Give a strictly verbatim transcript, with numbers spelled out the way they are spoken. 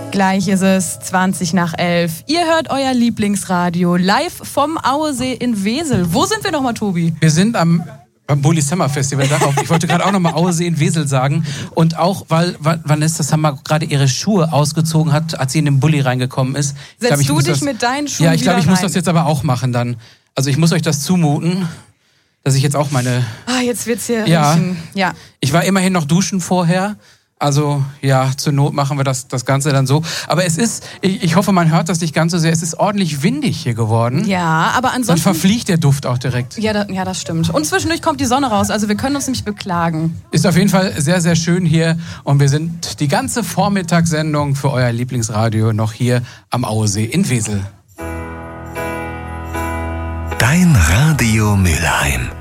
Gleich ist es zwanzig nach elf. Ihr hört euer Lieblingsradio live vom Auesee in Wesel. Wo sind wir nochmal, Tobi? Wir sind am... Beim Bulli Summer Festival, darauf. Ich wollte gerade auch nochmal Auesee in Wesel sagen. Und auch, weil Vanessa Summer gerade ihre Schuhe ausgezogen hat, als sie in den Bulli reingekommen ist. Setzt glaub, du dich das, mit deinen Schuhen Ja, ich glaube, ich rein. muss das jetzt aber auch machen dann. Also ich muss euch das zumuten, dass ich jetzt auch meine... Ah, jetzt wird's hier ja, riechen. Ja. Ich war immerhin noch duschen vorher. Also ja, zur Not machen wir das, das Ganze dann so. Aber es ist, ich, ich hoffe, man hört das nicht ganz so sehr, es ist ordentlich windig hier geworden. Ja, aber ansonsten... Dann verfliegt der Duft auch direkt. Ja, da, ja, das stimmt. Und zwischendurch kommt die Sonne raus, also wir können uns nicht beklagen. Ist auf jeden Fall sehr, sehr schön hier. Und wir sind die ganze Vormittagssendung für euer Lieblingsradio noch hier am Auesee in Wesel. Dein Radio Mülheim.